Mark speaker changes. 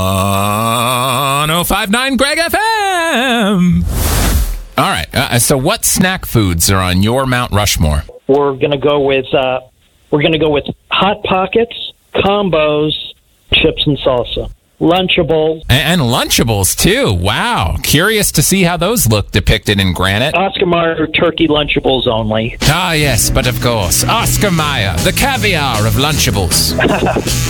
Speaker 1: on 1059 Greg FM. All right. So what snack foods are on your Mount Rushmore?
Speaker 2: We're gonna go with Hot Pockets, combos, chips and salsa, Lunchables,
Speaker 1: and Lunchables too. Wow. Curious to see how those look depicted in granite.
Speaker 2: Oscar Mayer turkey Lunchables only.
Speaker 1: Ah, yes, but of course, Oscar Mayer, the caviar of Lunchables.